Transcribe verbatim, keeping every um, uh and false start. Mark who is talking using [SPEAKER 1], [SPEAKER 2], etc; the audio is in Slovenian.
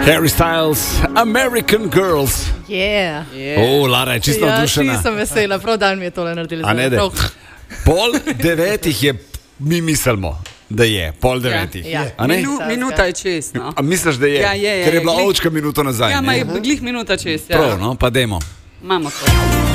[SPEAKER 1] Harry Styles, American Girls.
[SPEAKER 2] Yeah.
[SPEAKER 1] Yeah. O, Lara je čisto navdušena.
[SPEAKER 2] Ja, čisto vesela, prav dan mi je tole naredili.
[SPEAKER 1] A ne, da. Pol devetih je, mi mislimo, da je pol devetih.
[SPEAKER 2] Ja, ja.
[SPEAKER 3] Minu, minuta je čest. No.
[SPEAKER 1] A misliš, da je?
[SPEAKER 3] Ja, je, je.
[SPEAKER 1] Ker je bila
[SPEAKER 3] glih,
[SPEAKER 1] ovčka minuto nazaj.
[SPEAKER 3] Ja,
[SPEAKER 1] ne?
[SPEAKER 3] ma je glih minuta čest. Ja.
[SPEAKER 1] Prav, no, pa dajmo.
[SPEAKER 3] Imamo to.